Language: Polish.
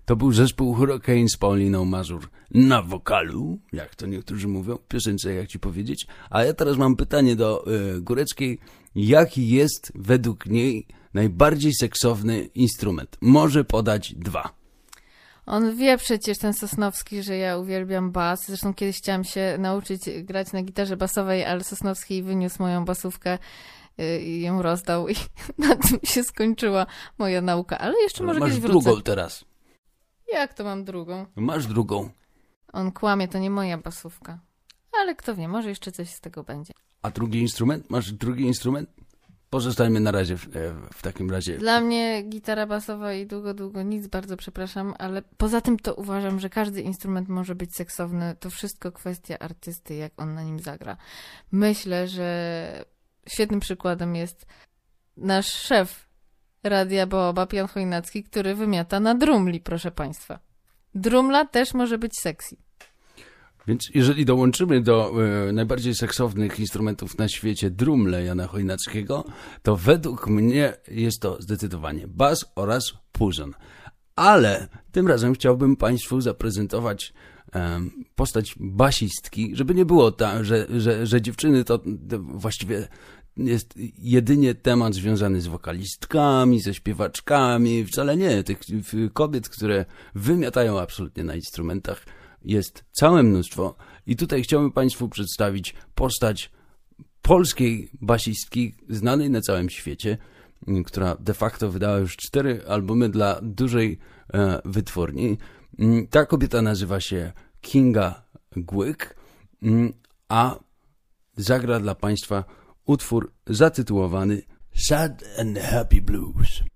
To był zespół Hurricane z Pauliną Mazur na wokalu, jak to niektórzy mówią, w piosence, jak ci powiedzieć. A ja teraz mam pytanie do Góreckiej. Jaki jest według niej najbardziej seksowny instrument? Może podać 2. On wie przecież, ten Sosnowski, że ja uwielbiam bas. Zresztą kiedyś chciałam się nauczyć grać na gitarze basowej, ale Sosnowski wyniósł moją basówkę i ją rozdał i na tym się skończyła moja nauka. Ale jeszcze może kiedyś wrócę. Masz drugą teraz. Jak to mam drugą? Masz drugą. On kłamie, to nie moja basówka. Ale kto wie, może jeszcze coś z tego będzie. A drugi instrument? Masz drugi instrument? Pozostajmy na razie w takim razie. Dla mnie gitara basowa i długo nic, bardzo przepraszam, ale poza tym to uważam, że każdy instrument może być seksowny. To wszystko kwestia artysty, jak on na nim zagra. Myślę, że świetnym przykładem jest nasz szef Radia Baobab, Jan Chojnacki, który wymiata na drumli, proszę państwa. Drumla też może być sexy. Więc jeżeli dołączymy do najbardziej seksownych instrumentów na świecie drumle Jana Chojnackiego, to według mnie jest to zdecydowanie bas oraz puzon. Ale tym razem chciałbym Państwu zaprezentować postać basistki, żeby nie było że dziewczyny to właściwie jest jedynie temat związany z wokalistkami, ze śpiewaczkami. Wcale nie. Tych kobiet, które wymiatają absolutnie na instrumentach, jest całe mnóstwo. I tutaj chciałbym Państwu przedstawić postać polskiej basistki, znanej na całym świecie, która de facto wydała już 4 albumy dla dużej wytwórni. Ta kobieta nazywa się Kinga Głyk, a zagra dla Państwa utwór zatytułowany Sad and Happy Blues.